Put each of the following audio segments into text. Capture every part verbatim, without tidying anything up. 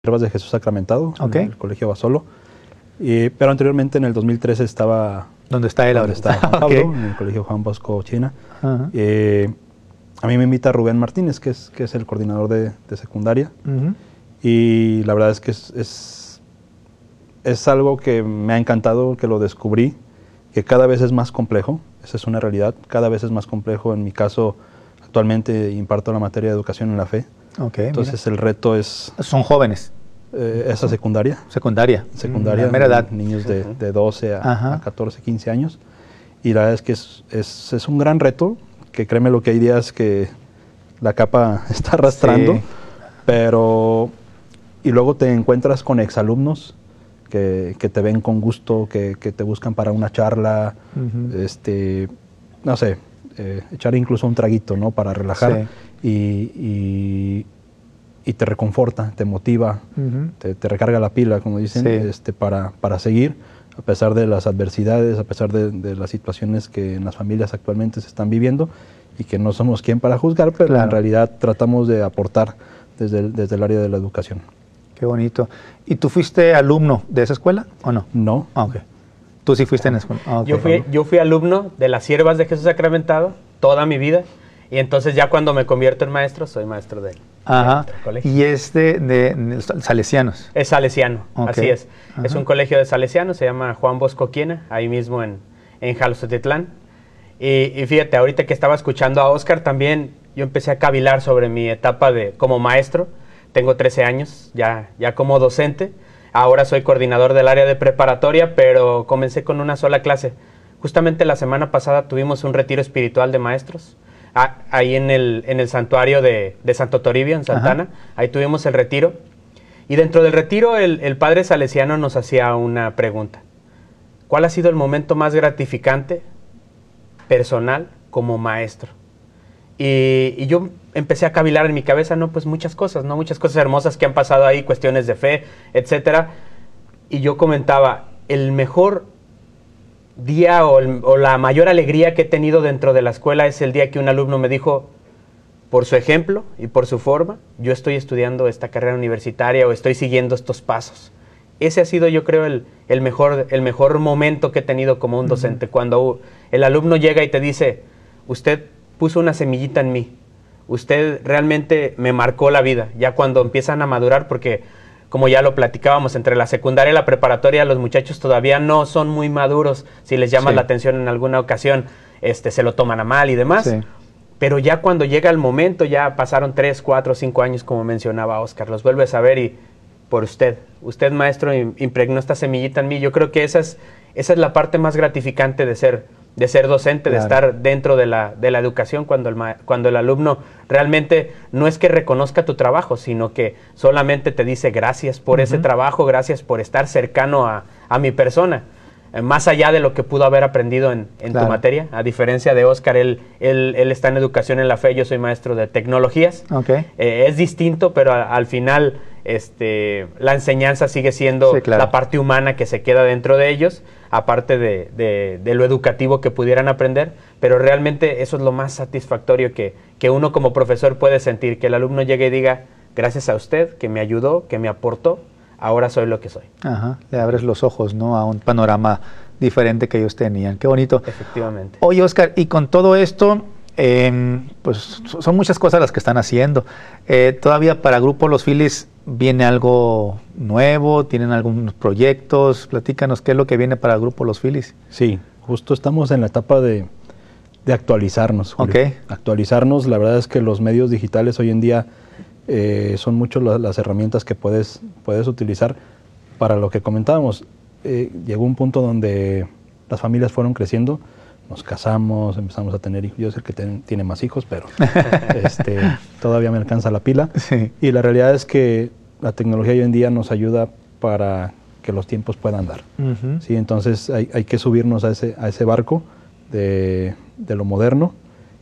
Siervas de Jesús Sacramentado, okay. en el Colegio Basolo. Y, pero anteriormente, en el dos mil trece, estaba... ¿Dónde está él ahora? Está Juan Pablo, okay. en el Colegio Juan Bosco, China. Uh-huh. eh, a mí me invita Rubén Martínez, que es, que es el coordinador de, de secundaria. Uh-huh. Y la verdad es que es, es, es algo que me ha encantado, que lo descubrí, que cada vez es más complejo. Esa es una realidad. Cada vez es más complejo. En mi caso, actualmente imparto la materia de educación en la fe. Okay, Entonces mira. el reto es... ¿Son jóvenes? Eh, esa secundaria. Secundaria. Secundaria. La mera edad. Niños de, de doce a, a catorce, quince años. Y la verdad es que es, es, es un gran reto, que créeme lo que hay días que la capa está arrastrando, sí. pero... Y luego te encuentras con exalumnos que, que te ven con gusto, que, que te buscan para una charla, uh-huh. este, no sé, eh, echar incluso un traguito, ¿no? Para relajar. Sí. Y, y, y te reconforta, te motiva, uh-huh. te, te recarga la pila, como dicen, sí. este, para, para seguir, a pesar de las adversidades, a pesar de, de las situaciones que en las familias actualmente se están viviendo y que no somos quien para juzgar, pero claro. en realidad tratamos de aportar desde el, desde el área de la educación. Qué bonito. ¿Y tú fuiste alumno de esa escuela o no? No. Ah, okay. Tú sí fuiste en la escuela. Ah, okay. yo, fui, yo fui alumno de las Siervas de Jesús Sacramentado toda mi vida. Y entonces ya cuando me convierto en maestro, soy maestro de él. Ajá. Y es de, de, de Salesianos. Es salesiano, okay. así es. Ajá. Es un colegio de salesianos, se llama Juan Bosco Quiena, ahí mismo en, en Jalostotitlán. Y, y fíjate, ahorita que estaba escuchando a Oscar también, yo empecé a cavilar sobre mi etapa de como maestro. Tengo trece años, ya, ya como docente. Ahora soy coordinador del área de preparatoria, pero comencé con una sola clase. Justamente la semana pasada tuvimos un retiro espiritual de maestros. Ah, ahí en el, en el santuario de, de Santo Toribio, en Santana. Ajá. Ahí tuvimos el retiro. Y dentro del retiro, el, el padre salesiano nos hacía una pregunta. ¿Cuál ha sido el momento más gratificante, personal, como maestro? Y, y yo empecé a cavilar en mi cabeza, no, pues muchas cosas, ¿no? Muchas cosas hermosas que han pasado ahí, cuestiones de fe, etcétera. Y yo comentaba, el mejor día o, el, o la mayor alegría que he tenido dentro de la escuela es el día que un alumno me dijo, por su ejemplo y por su forma, yo estoy estudiando esta carrera universitaria o estoy siguiendo estos pasos. Ese ha sido, yo creo, el, el, mejor, el mejor momento que he tenido como un docente, uh-huh. cuando el alumno llega y te dice, usted puso una semillita en mí, usted realmente me marcó la vida, ya cuando empiezan a madurar, porque como ya lo platicábamos, entre la secundaria y la preparatoria, los muchachos todavía no son muy maduros. Si les llama sí. la atención en alguna ocasión, este, se lo toman a mal y demás. Sí. Pero ya cuando llega el momento, ya pasaron tres, cuatro, cinco años, como mencionaba Oscar, los vuelves a ver y por usted, usted maestro impregnó esta semillita en mí. Yo creo que esa es, esa es la parte más gratificante de ser, de ser docente, claro. de estar dentro de la, de la educación, cuando el, cuando el alumno realmente no es que reconozca tu trabajo, sino que solamente te dice gracias por uh-huh. ese trabajo, gracias por estar cercano a, a mi persona, eh, más allá de lo que pudo haber aprendido en, en claro. tu materia. A diferencia de Oscar, él, él, él está en educación en la fe, yo soy maestro de tecnologías. Okay. Eh, es distinto, pero a, al final este, la enseñanza sigue siendo sí, claro. la parte humana que se queda dentro de ellos, aparte de, de, de lo educativo que pudieran aprender, pero realmente eso es lo más satisfactorio que, que uno como profesor puede sentir, que el alumno llegue y diga, gracias a usted, que me ayudó, que me aportó, ahora soy lo que soy. Ajá, le abres los ojos, ¿no?, a un panorama diferente que ellos tenían. Qué bonito. Efectivamente. Oye, Oscar, y con todo esto, eh, pues son muchas cosas las que están haciendo. Eh, todavía para Grupo Los Filis ¿viene algo nuevo? ¿Tienen algunos proyectos? Platícanos qué es lo que viene para el Grupo Los Filis. Sí, justo estamos en la etapa de, de actualizarnos, Julio. Okay. Actualizarnos, la verdad es que los medios digitales hoy en día eh, son muchas las, las herramientas que puedes, puedes utilizar para lo que comentábamos. Eh, llegó un punto donde las familias fueron creciendo, nos casamos, empezamos a tener hijos. Yo sé que ten, tiene más hijos, pero este, todavía me alcanza la pila. Sí. Y la realidad es que la tecnología hoy en día nos ayuda para que los tiempos puedan dar. Uh-huh. ¿Sí? Entonces hay, hay que subirnos a ese, a ese barco de, de lo moderno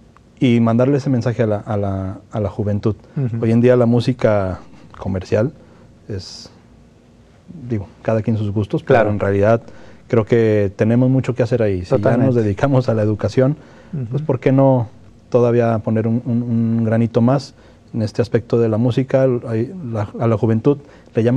y mandarle ese mensaje a la, a la, a la juventud. Uh-huh. Hoy en día la música comercial es, digo, cada quien sus gustos, claro. pero en realidad creo que tenemos mucho que hacer ahí. Si Totalmente. Ya nos dedicamos a la educación, uh-huh. pues ¿por qué no todavía poner un, un, un granito más en este aspecto de la música, a la, a la juventud le llama